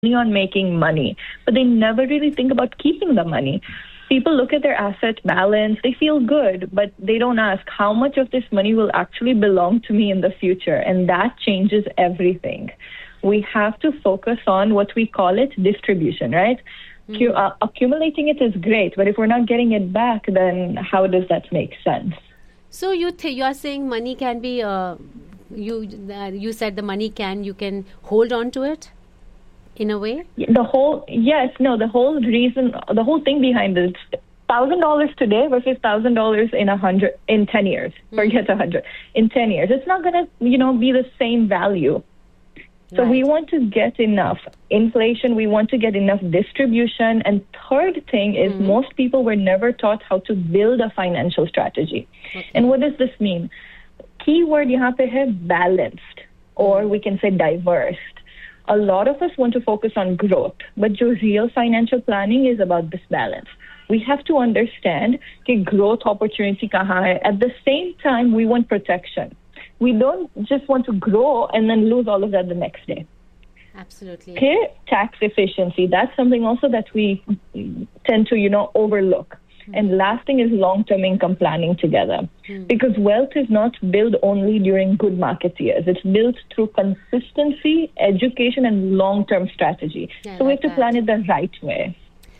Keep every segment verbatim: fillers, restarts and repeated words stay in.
only on making money, but they never really think about keeping the money. People look at their asset balance, they feel good, but they don't ask how much of this money will actually belong to me in the future. And that changes everything. We have to focus on what we call it distribution, right? Mm-hmm. Uh, accumulating it is great, but if we're not getting it back, then how does that make sense? So you th- you are saying money can be, uh, you uh, you said the money can, you can hold on to it? In a way? The whole, yes, no, the whole reason, the whole thing behind this, one thousand dollars today versus one thousand dollars in a hundred, in ten years, mm-hmm. forget one hundred, in ten years, it's not going to, you know, be the same value. So right. we want to get enough inflation, we want to get enough distribution, and third thing is mm-hmm. most people were never taught how to build a financial strategy. Okay. And what does this mean? Keyword yahan pe hai balanced, or we can say diverse. A lot of us want to focus on growth, but your real financial planning is about this balance. We have to understand that growth opportunity kahan hai. At the same time, we want protection. We don't just want to grow and then lose all of that the next day. Absolutely. Okay, tax efficiency. That's something also that we tend to, you know, overlook. Mm-hmm. And last thing is long-term income planning together. Mm-hmm. Because wealth is not built only during good market years. It's built through consistency, education, and long-term strategy. Yeah, so we have to that. plan it the right way.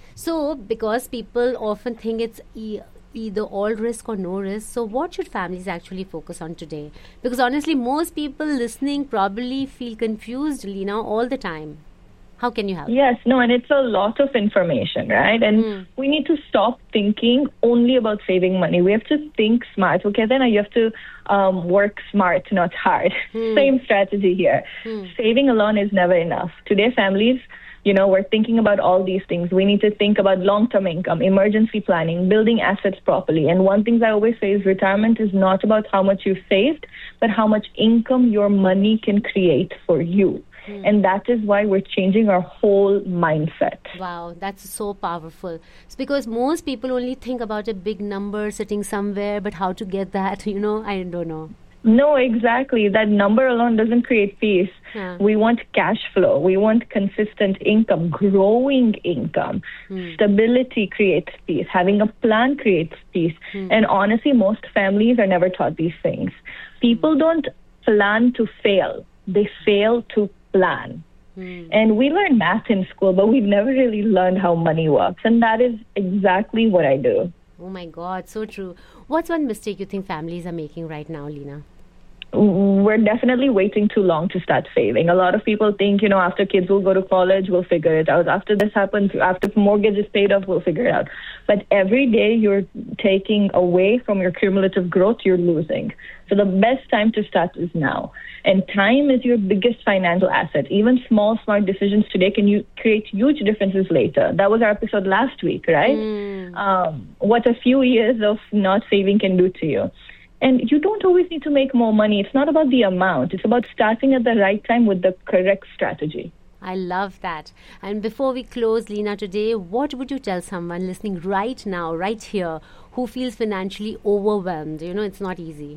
So because people often think it's e- either all risk or no risk, so what should families actually focus on today? Because honestly, most people listening probably feel confused, Leena, all the time. How can you help? Yes, no, and it's a lot of information, right? And mm. we need to stop thinking only about saving money. We have to think smart. Okay, then you have to um, work smart, not hard. Mm. Same strategy here. Mm. Saving alone is never enough. Today, families, you know, we're thinking about all these things. We need to think about long-term income, emergency planning, building assets properly. And one thing I always say is retirement is not about how much you've saved, but how much income your money can create for you. Hmm. And that is why we're changing our whole mindset. Wow, that's so powerful. It's because most people only think about a big number sitting somewhere, but how to get that, you know, I don't know. No, exactly. That number alone doesn't create peace. Yeah. We want cash flow. We want consistent income, growing income. Hmm. Stability creates peace. Having a plan creates peace. Hmm. And honestly, most families are never taught these things. People hmm. don't plan to fail. They fail to plan. Hmm. And we learn math in school, but we've never really learned how money works. And that is exactly what I do. Oh my God, so true. What's one mistake you think families are making right now, Leena? We're definitely waiting too long to start saving. A lot of people think, you know, after kids will go to college, we'll figure it out. After this happens, after mortgage is paid off, we'll figure it out. But every day you're taking away from your cumulative growth, you're losing. So the best time to start is now. And time is your biggest financial asset. Even small, smart decisions today can you create huge differences later. That was our episode last week, right? Mm. Um, what a few years of not saving can do to you. And you don't always need to make more money. It's not about the amount. It's about starting at the right time with the correct strategy. I love that. And before we close, Leena, today, what would you tell someone listening right now, right here, who feels financially overwhelmed? You know, it's not easy.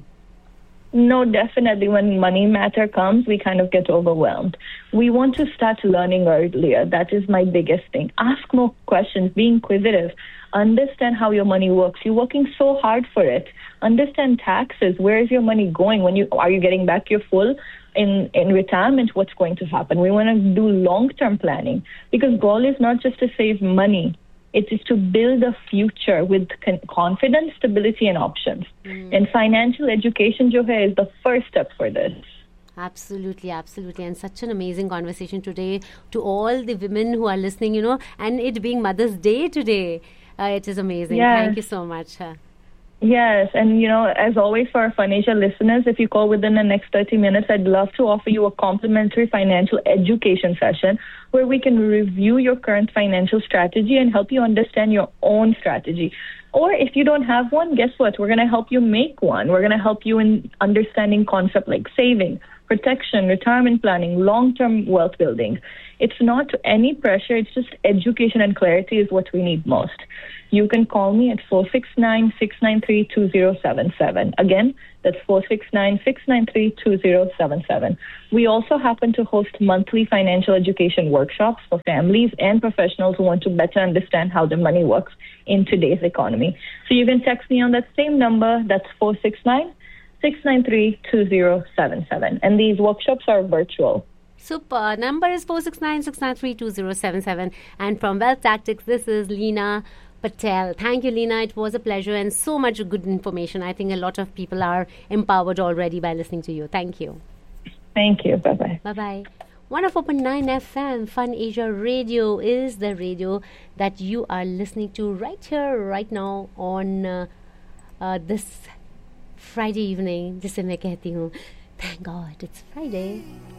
No, definitely. When money matter comes, we kind of get overwhelmed. We want to start learning earlier. That is my biggest thing. Ask more questions. Be inquisitive. Understand how your money works. You're working so hard for it. Understand taxes. Where is your money going? When you are you getting back your full in, in retirement? What's going to happen? We want to do long-term planning because goal is not just to save money. It is to build a future with con- confidence, stability, and options. Mm. And financial education, jo hai, is the first step for this. Absolutely, absolutely. And such an amazing conversation today to all the women who are listening, you know, and it being Mother's Day today. Uh, it is amazing. Yes. Thank you so much. Uh, Yes, and you know, as always for our Financial listeners, if you call within the next thirty minutes, I'd love to offer you a complimentary financial education session where we can review your current financial strategy and help you understand your own strategy. Or if you don't have one, guess what? We're going to help you make one. We're going to help you in understanding concepts like saving, protection, retirement planning, long-term wealth building. It's not any pressure. It's just education and clarity is what we need most. You can call me at four six nine, six nine three, two zero seven seven. Again, that's four six nine, six nine three, two zero seven seven. We also happen to host monthly financial education workshops for families and professionals who want to better understand how the money works in today's economy. So you can text me on that same number. That's four six nine, six nine three, two zero seven seven. And these workshops are virtual. Super. Number is four six nine, six nine three, two zero seven seven. And from Wealth Tactics, this is Leena Patel. Thank you, Leena. It was a pleasure and so much good information. I think a lot of people are empowered already by listening to you. Thank you. Thank you. Bye-bye. Bye-bye. one oh four point nine F M, Fun Asia Radio is the radio that you are listening to right here, right now on uh, uh, this Friday evening. जिसे मैं कहती हूँ, thank God it's Friday.